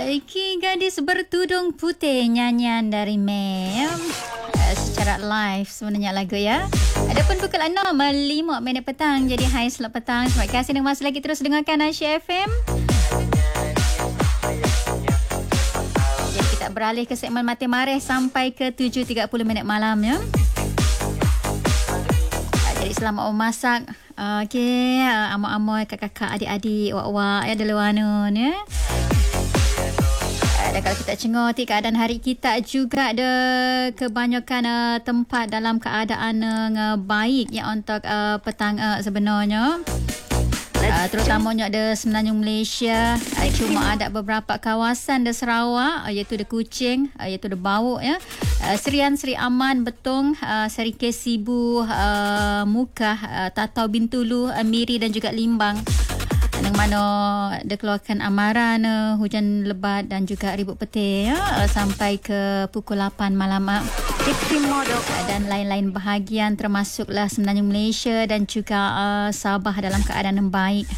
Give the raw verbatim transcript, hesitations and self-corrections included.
Iki gadis bertudung putih, nyanyian dari Mem. Uh, secara live sebenarnya lagu ya. Adapun pukul enam lima minit petang. Jadi hai selamat petang. Terima kasih dan masih lagi terus dengarkan Aisyah F M. Jadi kita beralih ke segmen Mati Mareh sampai ke tujuh tiga puluh minit malam ya. Uh, jadi selamat memasak. Uh, Okey, uh, amoy-amoy kakak-kakak, adik-adik, wak-wak ya di luar nun ya. Dan kalau kita cengoti keadaan hari kita juga ada kebanyakan uh, tempat dalam keadaan uh, baik ya untuk uh, petang uh, sebenarnya. Uh, terutamanya ada Semenanjung Malaysia, uh, cuma ada beberapa kawasan di Sarawak uh, iaitu di Kuching, uh, iaitu di Bawuk ya. Uh, Serian, Seri Aman, Betong, uh, Serikeh, Sibu, uh, Mukah, uh, Tatau, Bintulu, uh, Miri dan juga Limbang. Yang mana dikeluarkan amaran, uh, hujan lebat dan juga ribut petir ya, uh, sampai ke pukul lapan malam. Uh, dan lain-lain bahagian termasuklah Semenanjung Malaysia dan juga uh, Sabah dalam keadaan yang baik.